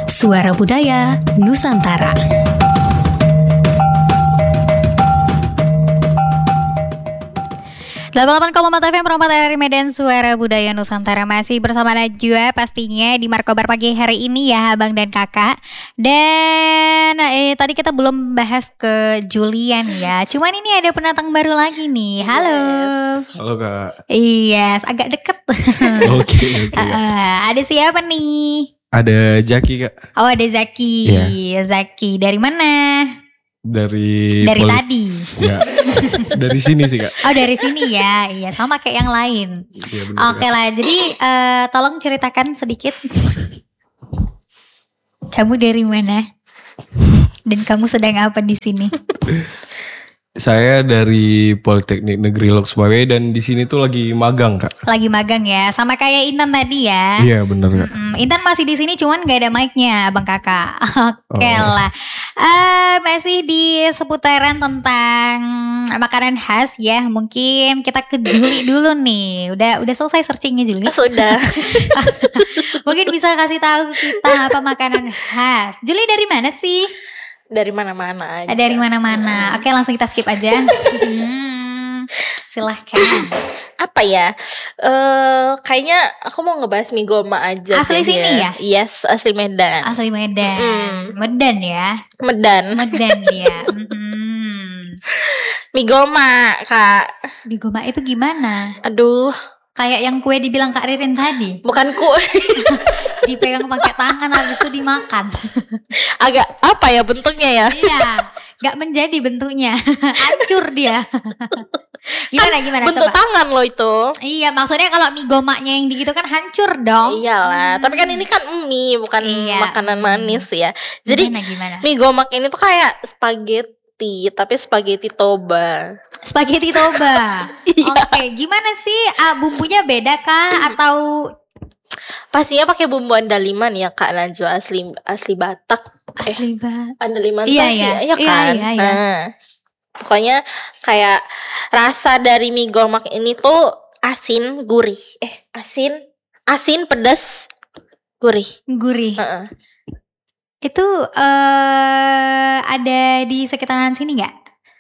Suara Budaya Nusantara. Delapan 8,4 FM Perempat dari Medan, Suara Budaya Nusantara. Masih bersama Najwa pastinya di Markobar pagi hari ini ya abang dan kakak. Dan tadi kita belum bahas ke Julian ya. Cuman ini ada pendatang baru lagi nih. Halo. Yes. Halo kak. Yes, agak deket. Oke. Ada siapa nih? Ada Zaki kak. Oh ada Zaki. Zaki dari mana? Dari tadi. Ya, dari sini sih kak. Oh dari sini ya. Iya sama kayak yang lain. Iya, bener, Oke lah. Jadi tolong ceritakan sedikit. Kamu dari mana? Dan kamu sedang apa di sini? Saya dari Politeknik Negeri Lok Surabaya dan di sini tuh lagi magang kak. Lagi magang ya, sama kayak Intan tadi ya. Iya bener kak. Intan masih di sini cuman gak ada mic-nya, bang kakak. Oke lah. Masih di seputaran tentang makanan khas ya. Mungkin kita ke Juli dulu nih. Udah selesai searchingnya Juli? Sudah. Mungkin bisa kasih tahu kita apa makanan khas. Juli dari mana sih? Dari mana-mana aja. Dari mana-mana. Oke, langsung kita skip aja. Silahkan. Apa ya? Kayaknya aku mau ngebahas mie goma aja. Asli sini ya? Yes, asli Medan. Asli Medan. Medan ya? Medan ya. Mie goma, Kak. Mie goma itu gimana? Aduh, kayak yang kue dibilang Kak Ririn tadi. bukan kue. Dipegang pakai tangan habis itu dimakan. Agak apa ya bentuknya ya? Iya, gak menjadi bentuknya. Hancur dia. Gimana bentuk coba? tangan lo itu. Iya, maksudnya kalau mie gomaknya yang gitu kan hancur dong. Iyalah, tapi kan ini kan mie bukan makanan manis ya. Jadi gimana? mie gomak ini tuh kayak spaghetti, tapi spaghetti toba. Spaghetti toba. Oke, gimana sih? Bumbunya beda kah atau pastinya pakai bumbu andaliman ya Kak Najwa, asli Batak. Andaliman iya, ya kan. Iya. Nah, pokoknya kayak rasa dari mie gomak ini tuh asin gurih. Asin pedas gurih. Itu ada di sekitaran sini nggak?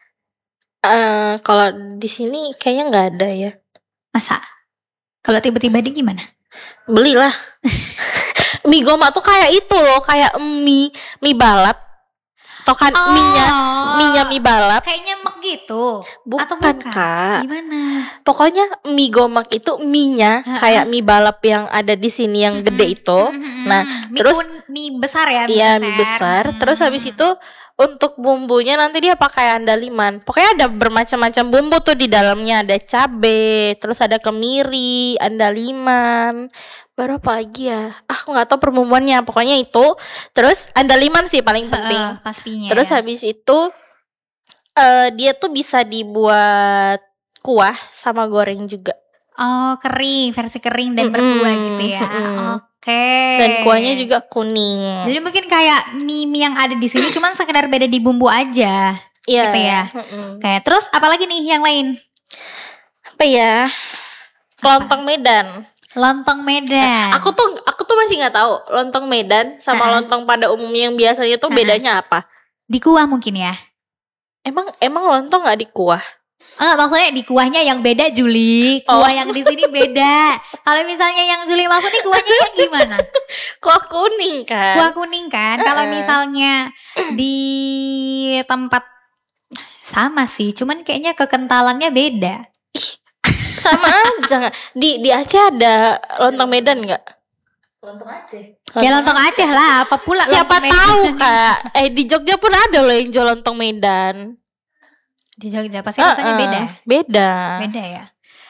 Kalau di sini kayaknya nggak ada ya. Masa? Kalau tiba-tiba di gimana? Belilah. Mie gomak tuh kayak itu loh, kayak mie balap. Tau kan mie-nya mie balap. Kayak nyemek gitu. Bukan, atau bukan Kak. Gimana? Pokoknya mie gomak itu mie-nya kayak mie balap yang ada di sini yang gede itu. Nah, terus mie besar ya? Iya, mie besar. Terus habis itu untuk bumbunya nanti dia pakai andaliman. Pokoknya ada bermacam-macam bumbu tuh di dalamnya. Ada cabe, terus ada kemiri, andaliman. Baru apa lagi ya? Aku nggak tahu perbumbuannya. Pokoknya itu. Terus andaliman sih paling penting. Pastinya. Terus habis itu dia tuh bisa dibuat kuah sama goreng juga. Oh, kering, versi kering dan berkuah gitu ya. Oke. Dan kuahnya juga kuning. Jadi mungkin kayak mie yang ada di sini cuman sekedar beda di bumbu aja. Iya. Gitu ya. Kayak terus apalagi nih yang lain? Apa ya? Lontong Medan. Lontong Medan. Aku tuh masih nggak tahu lontong Medan sama lontong pada umumnya yang biasanya tuh bedanya apa? Di kuah mungkin ya. Emang lontong nggak di kuah? Maksudnya di kuahnya yang beda Juli. Kuah yang di sini beda. Kalau misalnya yang Juli maksud nih kuahnya yang gimana? Kuah kuning kan. Kuah kuning kan. Kalau misalnya di tempat sama sih, cuman kayaknya kekentalannya beda. Sama aja nggak? Di Aceh ada lontong Medan nggak? Lontong Aceh lah. Apa pula? Siapa tahu Kak. Di Jogja pun ada loh yang jual lontong Medan. Di Jogja pasti rasanya beda ya.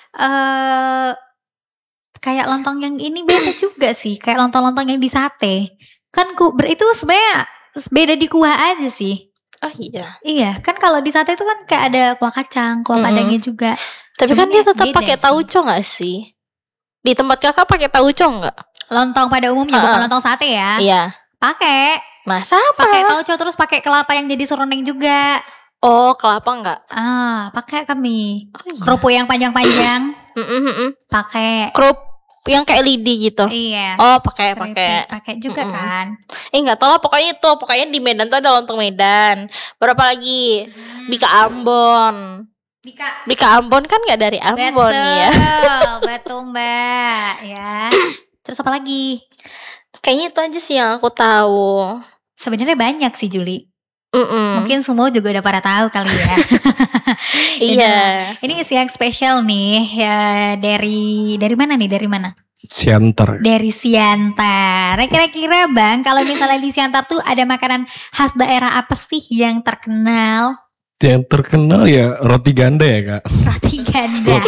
Kayak lontong yang ini beda juga sih. Kayak lontong-lontong yang di sate. Kan itu sebenarnya beda di kuah aja sih. Oh iya. Iya, kan kalau di sate itu kan kayak ada kuah kacang, kuah padangnya juga. Tapi kan dia tetap pakai tauco nggak sih? Di tempat kakak pakai tauco nggak? Lontong pada umumnya bukan lontong sate ya? Iya. Pakai. Masa apa? Pakai tauco terus pakai kelapa yang jadi serundeng juga. Oh, kelapa enggak? Pakai kami. Oh, iya. Kerupuk yang panjang-panjang. Pakai. yang kayak lidi gitu. Iya. Oh, pakai Pakai juga kan. nggak tahu lah, pokoknya di Medan tuh ada lontong Medan. Berapa lagi? Bika Ambon. Bika Ambon kan nggak dari Ambon ya. Betul Mbak ya. Terus apa lagi? Kayaknya itu aja sih yang aku tahu. Sebenarnya banyak sih Juli. Mungkin semua juga udah pada tahu kali ya. Iya. Ini yang spesial nih ya, dari mana nih? Dari mana? Siantar. Dari Siantar. Nah, kira-kira Bang, kalau misalnya di Siantar tuh ada makanan khas daerah apa sih yang terkenal? Yang terkenal ya roti ganda ya Kak. Roti ganda.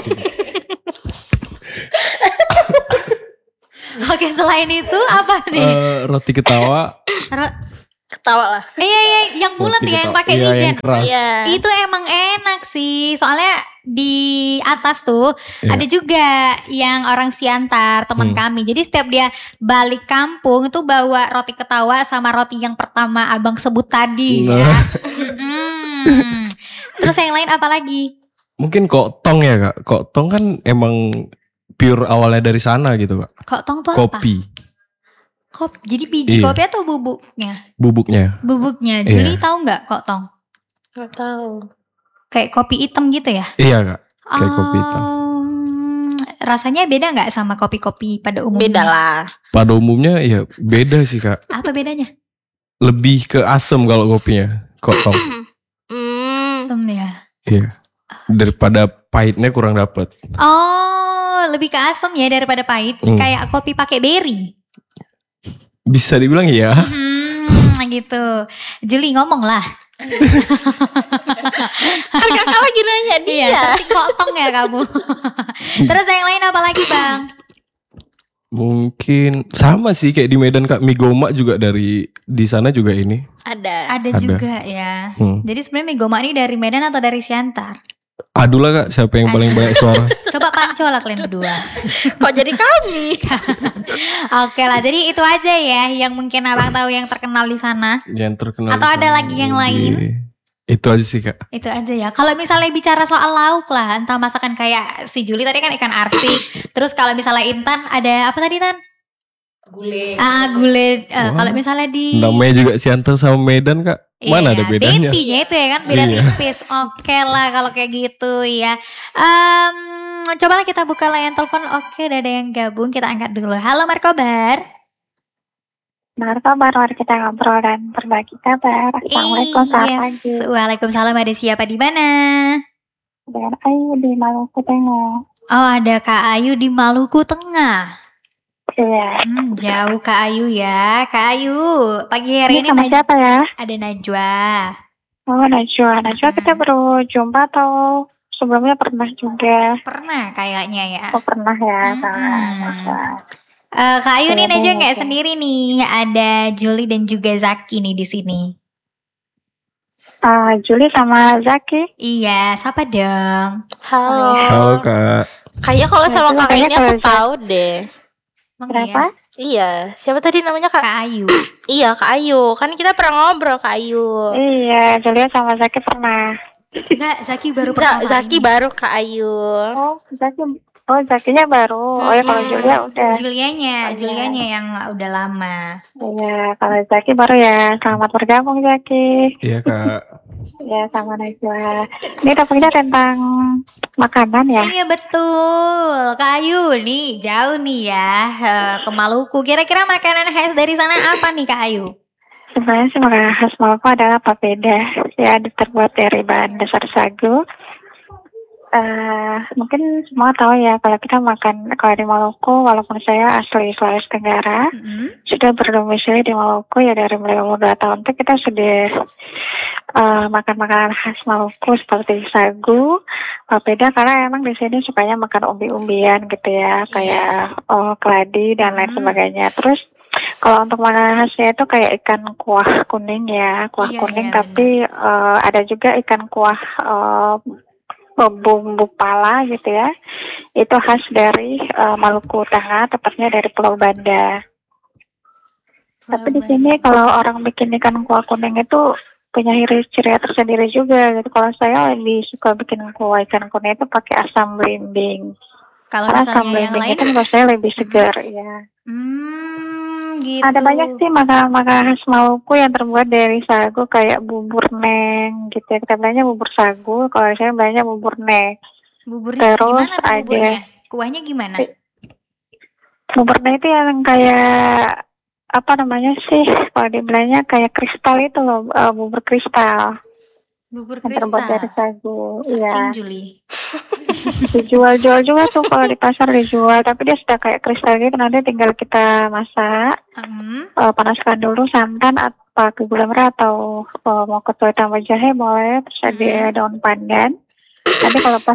Oke, selain itu apa nih? Roti ketawa. Ketawa lah. Iya, yang bulat ya, yang pakai Iya, wijen. yang keras. Iya. Itu emang enak sih. Soalnya di atas tuh ada juga yang orang Siantar, teman kami. Jadi setiap dia balik kampung itu bawa roti ketawa sama roti yang pertama Abang sebut tadi ya. Terus yang lain apa lagi? Mungkin koktong ya Kak. Koktong kan emang pure awalnya dari sana gitu Kak. Koktong tuh Kopi. Jadi biji Iya. kopi atau bubuknya? Bubuknya. Bubuknya. Iya. Juli tahu nggak koktong? Nggak tahu. Kayak kopi hitam gitu ya? Iya Kak. Kayak kopi hitam. Rasanya beda nggak sama kopi-kopi pada umumnya? Beda lah. Pada umumnya ya beda sih Kak. Apa bedanya? Lebih ke asem kalau kopinya. Koktong. Asem ya. Iya. Daripada pahitnya kurang dapet. Oh, lebih ke asem ya daripada pahit. Kayak kopi pakai berry. Bisa dibilang iya. Gitu. Juli ngomong lah. Kan kakak lagi nanya dia. Iya, seperti koktong ya kamu. Terus yang lain apa lagi Bang? Mungkin sama sih kayak di Medan Kak. Mie gomak juga dari di sana juga ini. Ada. Ada juga ya. Jadi sebenarnya mie gomak ini dari Medan atau dari Siantar? Aduh lah Kak, siapa yang paling banyak suara? Coba panco lah kalian berdua. Kok jadi kami? Oke lah, jadi itu aja ya yang mungkin Abang tahu yang terkenal di sana. Yang terkenal. Atau ada lagi yang lain? Itu aja sih Kak. Itu aja ya. Kalau misalnya bicara soal lauk lah, entah masakan kayak si Juli tadi kan ikan arsik. Terus kalau misalnya Intan ada apa tadi Tan? Gulai. Gulai. Kalau misalnya di Namanya juga Siantar sama Medan Kak. Mana ada bedanya? Betinya itu ya kan beda Iya. tipis. Oke lah kalau kayak gitu ya. Cobalah kita buka layanan telepon. Oke, udah ada yang gabung. Kita angkat dulu. Halo Markobar. Markobar, mari kita ngobrol dan berbagi kabar. Assalamualaikum, selamat pagi. Waalaikumsalam. Ada siapa di mana? Dan Ayu di Maluku Tengah. Oh, ada Kak Ayu di Maluku Tengah. Iya. Jauh Kak Ayu ya. Kak Ayu, pagi hari ini Ini sama siapa ya? ada Najwa. Oh, Najwa. Najwa kita baru jumpa atau sebelumnya pernah juga? Pernah kayaknya ya. Oh, pernah ya. Sama. Kak Ayu nih Iya, Najwa iya. nggak sendiri nih. Ada Juli dan juga Zaki nih di sini. Juli sama Zaki. Iya, siapa dong? Halo. Halo Kak. Kayaknya kalau sama Itu kakak makanya ini aku kalau tahu deh. Emang Berapa? Iya. Siapa tadi namanya Kak? Kak Ayu. Iya, Kak Ayu. Kan kita pernah ngobrol Kak Ayu. Iya, Juli sama Zaki pernah. Enggak, Zaki baru Enggak, pertama Zaki ini. baru Kak Ayu. Oh, Zakinya baru. Oh ya, kalau Julia udah. Julianya yang udah lama. Iya, kalau Zaki baru ya. Selamat bergabung Zaki. Iya Kak. Ya, sama Najwa. Ini topiknya tentang makanan ya. Iya betul. Kak Ayu nih jauh nih ya ke Maluku. Kira-kira makanan khas dari sana apa nih Kak Ayu? Sebenarnya sih makanan khas Maluku adalah papeda. Ya, terbuat dari bahan dasar sagu. Mungkin semua tahu ya kalau kita makan kalau di Maluku, walaupun saya asli Sulawesi Tenggara, sudah berdomisili di Maluku ya dari mulai umur 2 tahun tuh kita sudah makan makanan khas Maluku seperti sagu, papeda karena emang di sini sukanya makan umbi-umbian gitu ya, kayak keladi dan lain sebagainya. Terus kalau untuk makanan khasnya itu kayak ikan kuah kuning ya, kuah Iya, kuning iya, tapi ada juga ikan kuah bumbu pala gitu ya. Itu khas dari Maluku Tengah, tepatnya dari Pulau Banda. Tapi di sini kalau orang bikin ikan kuah kuning itu punya ciri tersendiri juga gitu. Kalau saya lebih suka bikin kuah ikan kuning itu pakai asam belimbing. Kalau Karena asam misalnya yang lembeng lain? itu menurut saya lebih segar ya. Gitu. Ada banyak sih makanan-makanan khas Maluku yang terbuat dari sagu kayak bubur neng gitu ya. Kita bilangnya bubur sagu, kalau saya bilangnya bubur neng. Buburnya Terus gimana tuh ada buburnya? Kuahnya gimana? bubur neng itu yang kayak apa namanya sih? Kalau dibilangnya kayak kristal itu loh, bubur kristal Bubur yang terbuat dari kristal. sagu. Searching Iya. Juli. Dijual-jual juga tuh kalau di pasar dijual, tapi dia sudah kayak kristal gitu. Nanti tinggal kita masak, panaskan dulu santan atau pakai gula merah atau mau ketua tambah jahe boleh. Terus ada daun pandan. Nanti kalau pas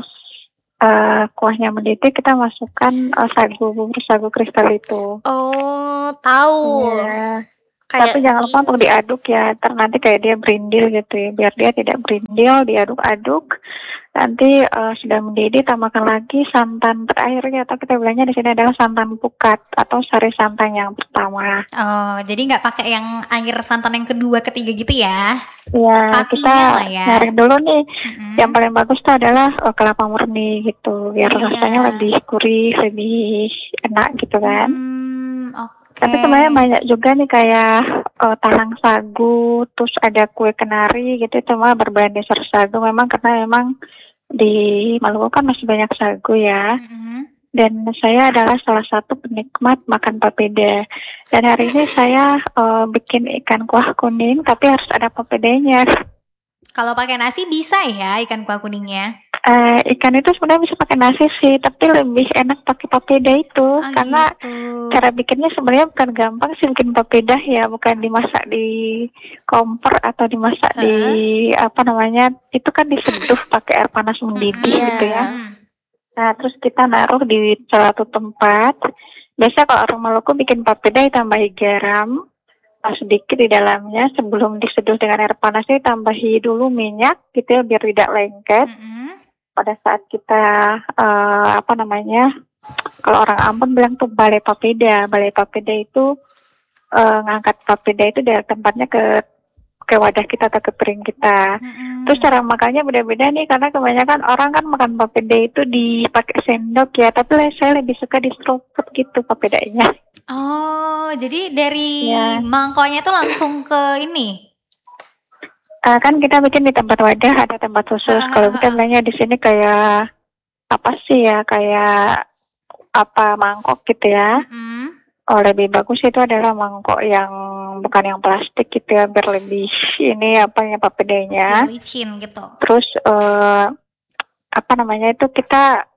kuahnya mendidih kita masukkan bubur sagu kristal itu. Oh, tahu. Iya. Kayak Tapi jangan lupa untuk diaduk ya, nanti kayak dia berindil gitu ya. Biar dia tidak berindil, diaduk-aduk. Nanti sudah mendidih, tambahkan lagi santan terakhir ya, atau kita bilangnya di sini adalah santan pukat atau sari santan yang pertama. Oh, jadi nggak pakai yang air santan yang kedua, ketiga gitu ya? Ya, Patinya kita lah ya. nyari dulu nih. Yang paling bagus itu adalah kelapa murni gitu, biar rasanya lebih gurih, lebih enak gitu kan. Tapi sebenarnya banyak juga nih kayak talang sagu, terus ada kue kenari gitu, cuma berbahan dasar sagu memang karena memang di Maluku kan masih banyak sagu ya. Dan saya adalah salah satu penikmat makan papeda. Dan hari ini saya bikin ikan kuah kuning, tapi harus ada papedanya. Kalau pakai nasi bisa ya ikan kuah kuningnya? Ikan itu sebenarnya bisa pakai nasi sih, tapi lebih enak pakai papeda itu karena cara bikinnya sebenarnya bukan gampang sih bikin papeda ya, bukan dimasak di kompor atau dimasak di apa namanya, itu kan diseduh pakai air panas mendidih gitu ya. Nah terus kita naruh di suatu tempat. Biasa kalau orang Maluku bikin papeda ditambahi garam sedikit di dalamnya, sebelum diseduh dengan air panasnya tambahi dulu minyak gitu ya biar tidak lengket. Pada saat kita apa namanya, kalau orang Ambon bilang tuh balai papeda. Balai papeda itu ngangkat papeda itu dari tempatnya ke wadah kita atau ke piring kita. Terus cara makannya beda-beda nih, karena kebanyakan orang kan makan papeda itu dipakai sendok ya, tapi saya lebih suka diseruput gitu papedanya. Oh, jadi dari mangkoknya tuh langsung ke ini? Kan kita bikin di tempat wadah, ada tempat khusus. Kalau kita bilangnya di sini kayak apa sih ya, kayak apa mangkok gitu ya. Lebih bagus itu adalah mangkok yang bukan yang plastik gitu ya, biar lebih ini apa ya papedanya. Licin gitu. Terus apa namanya itu kita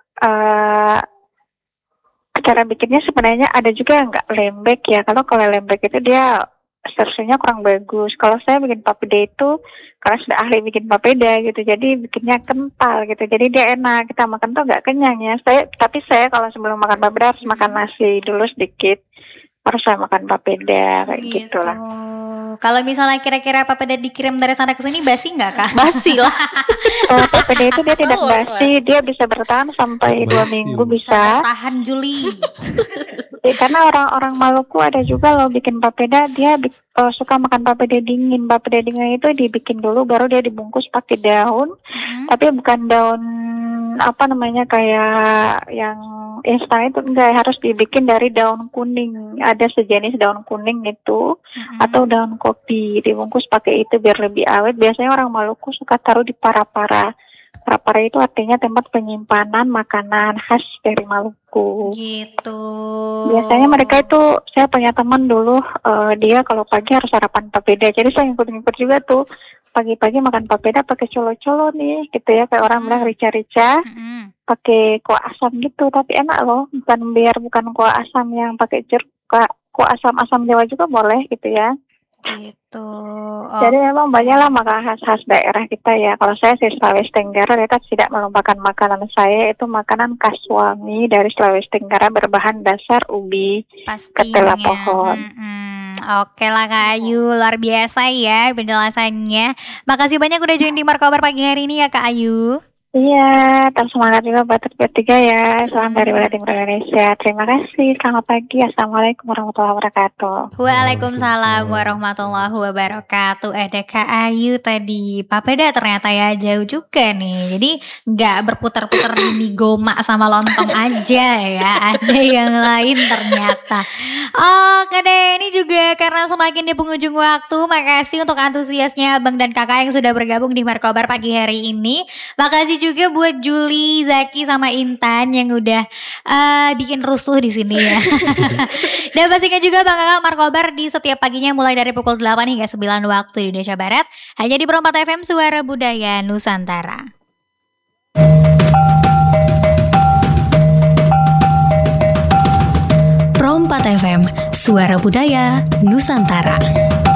cara bikinnya sebenarnya ada juga yang nggak lembek ya. Kalau lembek itu dia teksturnya kurang bagus. Kalau saya bikin papeda itu karena sudah ahli bikin papeda gitu, jadi bikinnya kental gitu, jadi dia enak, kita makan tuh nggak kenyang ya. Tapi saya kalau sebelum makan papeda harus makan nasi dulu sedikit, baru saya makan papeda kayak gitu lah. Kalau misalnya kira-kira papeda dikirim dari sana ke sini basi nggak kak? Basi lah. Papeda itu dia tidak basi, dia bisa bertahan sampai 2 minggu bisa. Tahan Juli. Karena orang-orang Maluku ada juga loh bikin papeda, dia suka makan papeda dingin. Papeda dingin itu dibikin dulu baru dia dibungkus pakai daun, tapi bukan daun apa namanya kayak yang instan itu, enggak, harus dibikin dari daun kuning. Ada sejenis daun kuning itu atau daun kopi, dibungkus pakai itu biar lebih awet. Biasanya orang Maluku suka taruh di para-para. Para-para itu artinya tempat penyimpanan makanan khas dari Maluku. Gitu. Biasanya mereka itu, saya punya teman dulu, dia kalau pagi harus sarapan papeda. Jadi saya ngikut-ngikut juga tuh, pagi-pagi makan papeda pakai colo-colo nih, gitu ya, kayak orang bilang rica-rica, pakai kuah asam gitu. Tapi enak loh, bukan kuah asam yang pakai jeruk, kuah asam-asam Jawa juga boleh gitu ya. Gitu. Jadi memang banyaklah makanan khas daerah kita ya. Kalau saya di Sulawesi Tenggara, kita tidak melupakan makanan saya, itu makanan khas suami dari Sulawesi Tenggara berbahan dasar ubi ketela pohon. Oke lah Kak Ayu, luar biasa ya penjelasannya. Makasih banyak udah join di Markobar pagi hari ini ya Kak Ayu. Iya, tetap semangat juga buat bertiga ya. Salam dari Bala Timur Indonesia. Terima kasih. Selamat pagi. Assalamualaikum warahmatullahi wabarakatuh. Waalaikumsalam warahmatullahi wabarakatuh. Ada Kak Ayu tadi. Papeda ternyata ya jauh juga nih. Jadi nggak berputar-putar di mie goma sama lontong aja ya. Ada yang lain ternyata. Oke deh, ini juga karena semakin di penghujung waktu. Makasih untuk antusiasnya Abang dan Kakak yang sudah bergabung di Markobar pagi hari ini. Makasih juga buat Juli, Zaki sama Intan yang udah bikin rusuh di sini ya. Dan pastikan juga Bang Kakak Markobar di setiap paginya mulai dari pukul 8 hingga 9 waktu di Indonesia Barat hanya di Perompat FM Suara Budaya Nusantara. Perompat FM Suara Budaya Nusantara.